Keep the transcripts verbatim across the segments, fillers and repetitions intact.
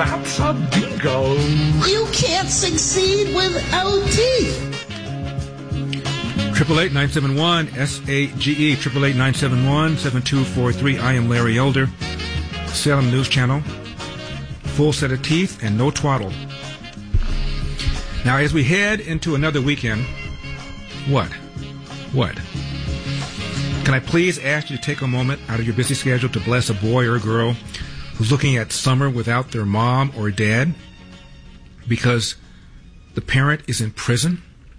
That's a bingo. You can't succeed without teeth. Triple eight nine seven one S A G E. Triple eight nine seven one seven two four three. I am Larry Elder. Salem News Channel. Full set of teeth and no twaddle. Now, as we head into another weekend, what? What? Can I please ask you to take a moment out of your busy schedule to bless a boy or a girl who's looking at summer without their mom or dad because the parent is in prison?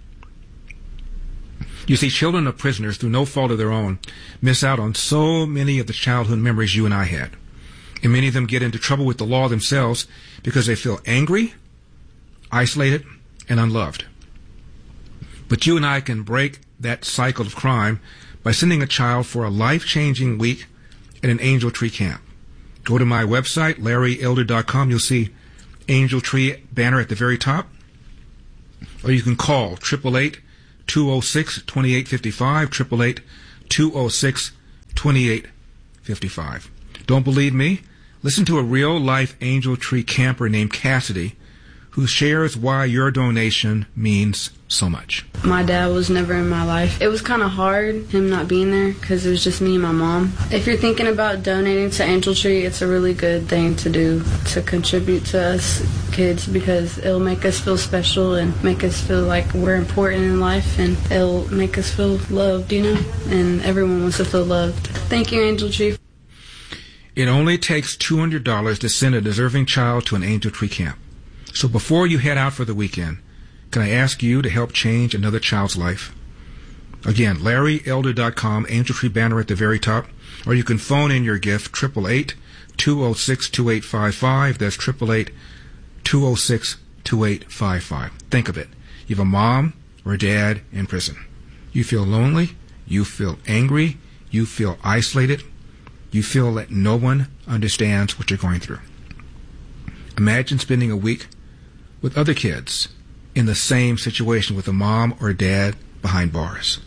You see, children of prisoners, through no fault of their own, miss out on so many of the childhood memories you and I had. And many of them get into trouble with the law themselves because they feel angry, isolated, and unloved. But you and I can break that cycle of crime by sending a child for a life-changing week at an Angel Tree camp. Go to my website, larry elder dot com. You'll see Angel Tree banner at the very top. Or you can call eight eight eight, two oh six, two eight five five, eight eight eight, two oh six, two eight five five. Don't believe me? Listen to a real-life Angel Tree camper named Cassidy who shares why your donation means so much. My dad was never in my life. It was kind of hard, him not being there, because it was just me and my mom. If you're thinking about donating to Angel Tree, it's a really good thing to do, to contribute to us kids, because it'll make us feel special and make us feel like we're important in life, and it'll make us feel loved, you know? And everyone wants to feel loved. Thank you, Angel Tree. It only takes two hundred dollars to send a deserving child to an Angel Tree camp. So before you head out for the weekend, can I ask you to help change another child's life? Again, larry elder dot com, Angel Tree banner at the very top, or you can phone in your gift, eight eight eight, two oh six, two eight five five. That's eight eight eight, two oh six, two eight five five. Think of it. You have a mom or a dad in prison. You feel lonely, you feel angry, you feel isolated, you feel that no one understands what you're going through. Imagine spending a week with other kids in the same situation with a mom or a dad behind bars.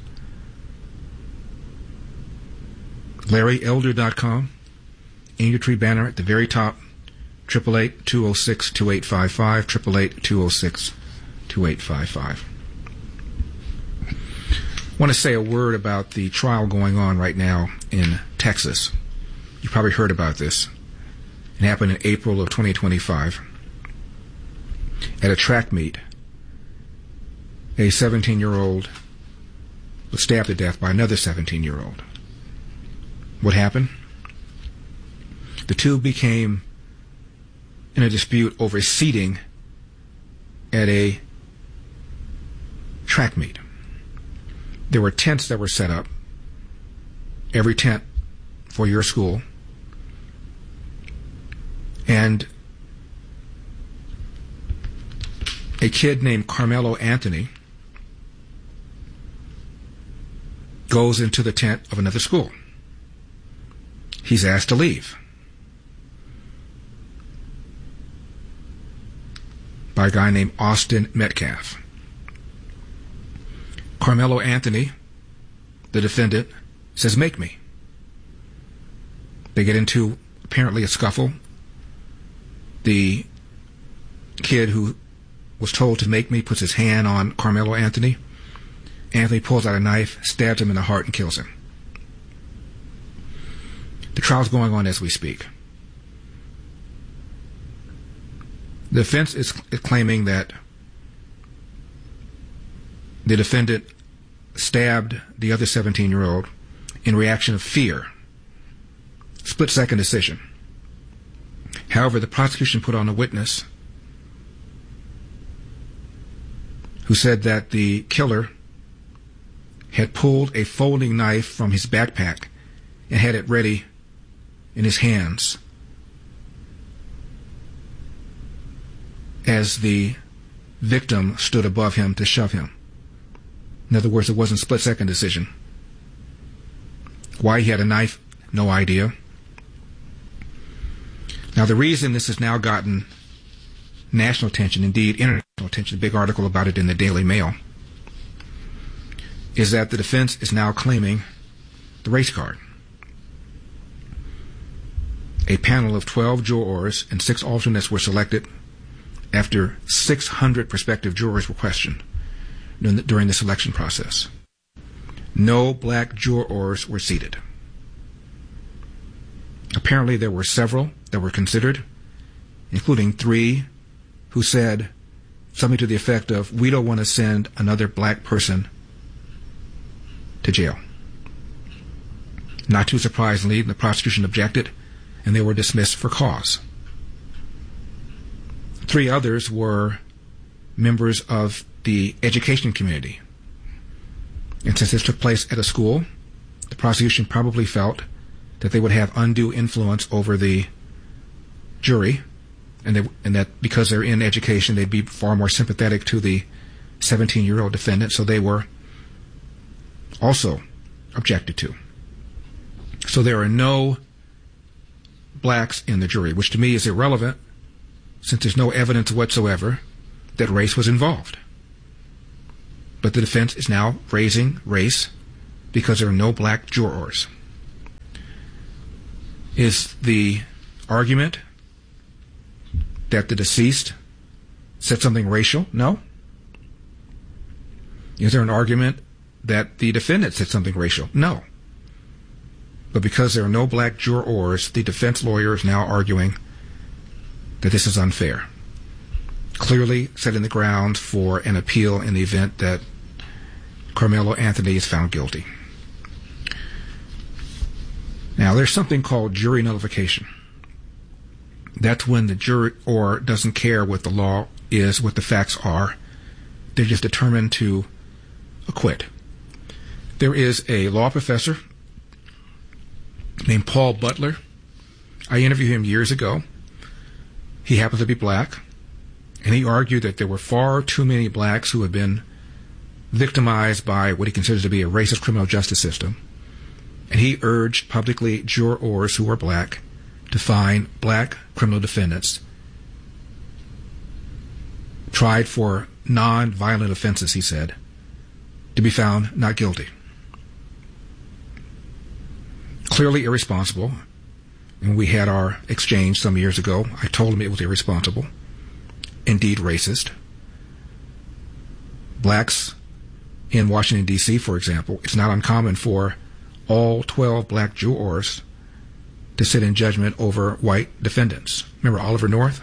larry elder dot com, Angel Tree banner at the very top, eight eight eight, two oh six, two eight five five, eight eight eight, two oh six, two eight five five. I want to say a word about the trial going on right now in Texas. You probably heard about this. It happened in April of twenty twenty-five. At a track meet, a seventeen-year-old was stabbed to death by another seventeen-year-old. What happened? The two became in a dispute over seating at a track meet. There were tents that were set up, every tent for your school, and a kid named Carmelo Anthony goes into the tent of another school. He's asked to leave by a guy named Austin Metcalf. Carmelo Anthony, the defendant, says, "Make me." They get into apparently a scuffle. The kid who was told to make me puts his hand on Carmelo Anthony. Anthony pulls out a knife, stabs him in the heart, and kills him. The trial's going on as we speak. The defense is claiming that the defendant stabbed the other seventeen-year-old in reaction of fear. Split-second decision. However, the prosecution put on a witness who said that the killer had pulled a folding knife from his backpack and had it ready in his hands as the victim stood above him to shove him. In other words, it wasn't a split-second decision. Why he had a knife, no idea. Now, the reason this has now gotten national attention, indeed international attention, a big article about it in the Daily Mail, is that the defense is now claiming the race card. A panel of twelve jurors and six alternates were selected after six hundred prospective jurors were questioned during the, during the selection process. No black jurors were seated. Apparently there were several that were considered, including three who said something to the effect of, "We don't want to send another black person to jail." Not too surprisingly, the prosecution objected, and they were dismissed for cause. Three others were members of the education community. And since this took place at a school, the prosecution probably felt that they would have undue influence over the jury, and, they, and that because they're in education, they'd be far more sympathetic to the seventeen-year-old defendant, so they were also objected to. So there are no blacks in the jury, which to me is irrelevant, since there's no evidence whatsoever that race was involved. But the defense is now raising race because there are no black jurors. Is the argument that the deceased said something racial? No. Is there an argument that the defendant said something racial? No. But because there are no black jurors, the defense lawyer is now arguing that this is unfair, clearly setting the ground for an appeal in the event that Carmelo Anthony is found guilty. Now, there's something called jury nullification. That's when the juror doesn't care what the law is, what the facts are. They're just determined to acquit. There is a law professor named Paul Butler. I interviewed him years ago. He happens to be black, and he argued that there were far too many blacks who had been victimized by what he considers to be a racist criminal justice system, and he urged publicly jurors who were black to find black criminal defendants tried for non-violent offenses, he said, to be found not guilty. Clearly irresponsible. And when we had our exchange some years ago, I told him it was irresponsible, indeed racist. Blacks in Washington, D C, for example, it's not uncommon for all twelve black jurors to sit in judgment over white defendants. Remember Oliver North?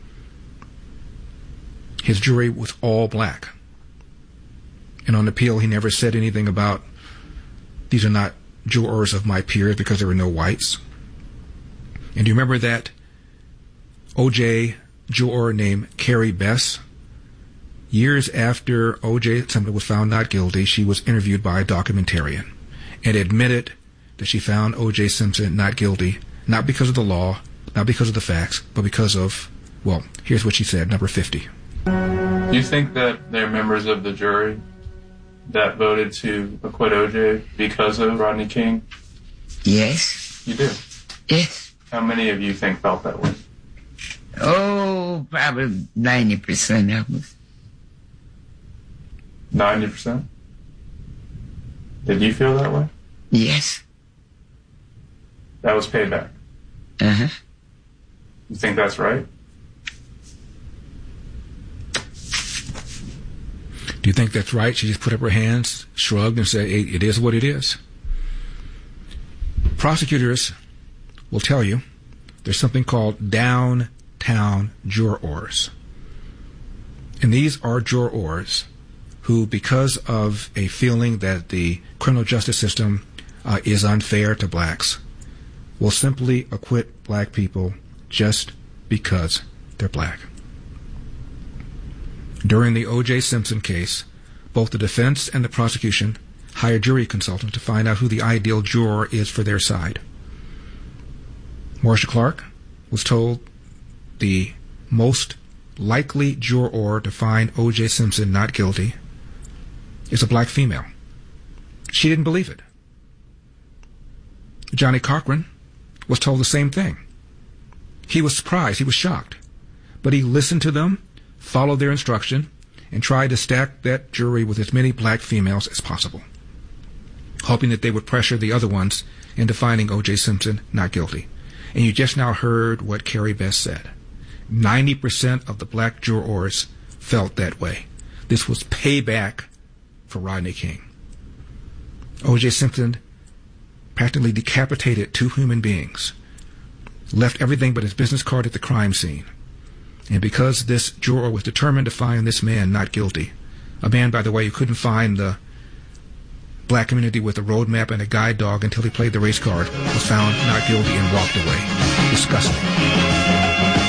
His jury was all black. And on appeal, he never said anything about, these are not jurors of my peers because there were no whites. And do you remember that O J juror named Carrie Bess? Years after O J Simpson was found not guilty, she was interviewed by a documentarian and admitted that she found O J Simpson not guilty, not because of the law, not because of the facts, but because of, well, here's what she said, number fifty. Do you think that they're members of the jury that voted to acquit O J because of Rodney King? Yes. You do? Yes. How many of you think felt that way? Oh, probably ninety percent of us. ninety percent? Did you feel that way? Yes. That was payback? Uh-huh. You think that's right? Do you think that's right? She just put up her hands, shrugged, and said, hey, it is what it is. Prosecutors will tell you there's something called downtown jurors. And these are jurors who, because of a feeling that the criminal justice system uh, is unfair to blacks, will simply acquit black people just because they're black. During the O J Simpson case, both the defense and the prosecution hired jury consultants to find out who the ideal juror is for their side. Marcia Clark was told the most likely juror to find O J Simpson not guilty is a black female. She didn't believe it. Johnny Cochran was told the same thing. He was surprised. He was shocked. But he listened to them, followed their instruction, and tried to stack that jury with as many black females as possible, hoping that they would pressure the other ones into finding O J Simpson not guilty. And you just now heard what Carrie Best said. ninety percent of the black jurors felt that way. This was payback for Rodney King. O J. Simpson practically decapitated two human beings, left everything but his business card at the crime scene. And because this juror was determined to find this man not guilty, a man, by the way, who couldn't find the black community with a road map and a guide dog until he played the race card, was found not guilty and walked away. Disgusting.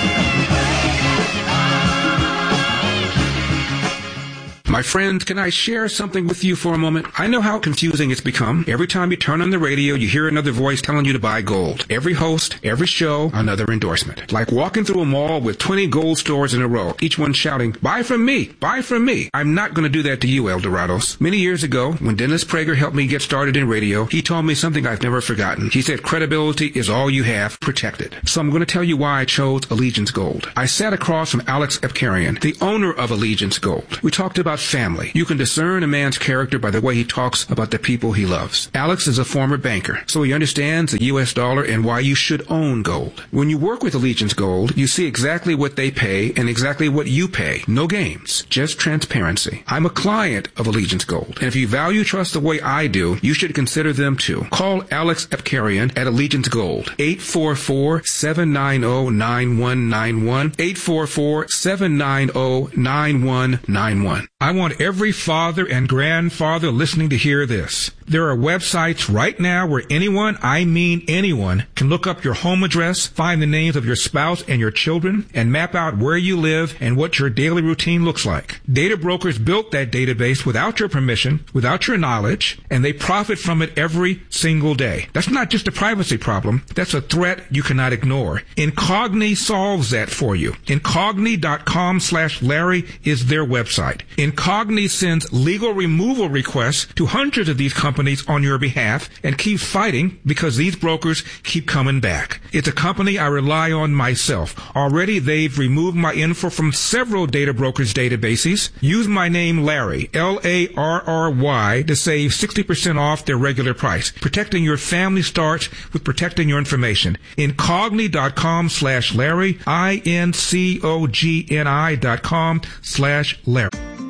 My friends, can I share something with you for a moment? I know how confusing it's become. Every time you turn on the radio, you hear another voice telling you to buy gold. Every host, every show, another endorsement. Like walking through a mall with twenty gold stores in a row, each one shouting, buy from me, buy from me. I'm not going to do that to you, El Dorados. Many years ago, when Dennis Prager helped me get started in radio, he told me something I've never forgotten. He said, credibility is all you have, protect it. So I'm going to tell you why I chose Allegiance Gold. I sat across from Alex Epkarian, the owner of Allegiance Gold. We talked about family. You can discern a man's character by the way he talks about the people he loves. Alex is a former banker, so he understands the U S dollar and why you should own gold. When you work with Allegiance Gold, you see exactly what they pay and exactly what you pay. No games, just transparency. I'm a client of Allegiance Gold, and if you value trust the way I do, you should consider them too. Call Alex Epkarian at Allegiance Gold, eight four four, seven nine zero, nine one nine one, eight four four, seven nine zero, nine one nine one. I want every father and grandfather listening to hear this. There are websites right now where anyone, I mean anyone, can look up your home address, find the names of your spouse and your children, and map out where you live and what your daily routine looks like. Data brokers built that database without your permission, without your knowledge, and they profit from it every single day. That's not just a privacy problem. That's a threat you cannot ignore. Incogni solves that for you. Incogni.com slash Larry is their website. Incogni sends legal removal requests to hundreds of these companies on your behalf and keeps fighting because these brokers keep coming back. It's a company I rely on myself. Already they've removed my info from several data brokers' databases. Use my name Larry, L A R R Y, to save sixty percent off their regular price. Protecting your family starts with protecting your information. Incogni.com slash Larry, I N C O G N I dot com slash Larry.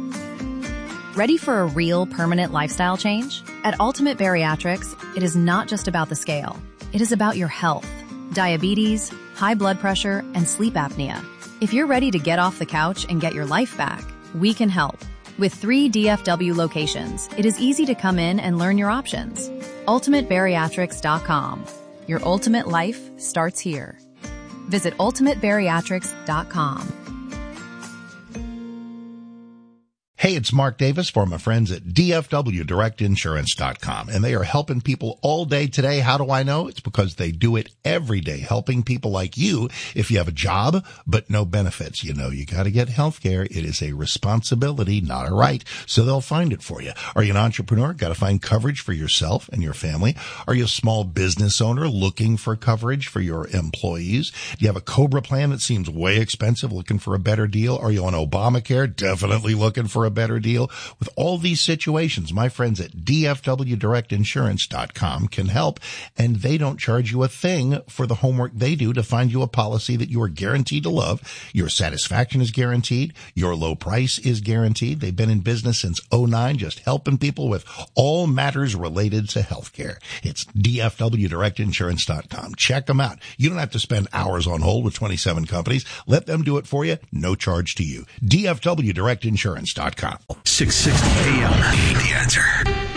Ready for a real permanent lifestyle change? At Ultimate Bariatrics, it is not just about the scale. It is about your health, diabetes, high blood pressure, and sleep apnea. If you're ready to get off the couch and get your life back, we can help. With three D F W locations, it is easy to come in and learn your options. ultimate bariatrics dot com. Your ultimate life starts here. Visit ultimate bariatrics dot com. Hey, it's Mark Davis for my friends at D F W Direct Insurance dot com, and they are helping people all day today. How do I know? It's because they do it every day, helping people like you. If you have a job but no benefits, you know you got to get health care. It is a responsibility, not a right, so they'll find it for you. Are you an entrepreneur? Got to find coverage for yourself and your family. Are you a small business owner looking for coverage for your employees? Do you have a COBRA plan that seems way expensive, looking for a better deal? Are you on Obamacare? Definitely looking for a better deal. With all these situations, my friends at D F W Direct Insurance dot com can help, and they don't charge you a thing for the homework they do to find you a policy that you are guaranteed to love. Your satisfaction is guaranteed. Your low price is guaranteed. They've been in business since oh nine, just helping people with all matters related to healthcare. It's D F W Direct Insurance dot com. Check them out. You don't have to spend hours on hold with twenty-seven companies. Let them do it for you. No charge to you. D F W Direct Insurance dot com. six sixty A M. The Answer.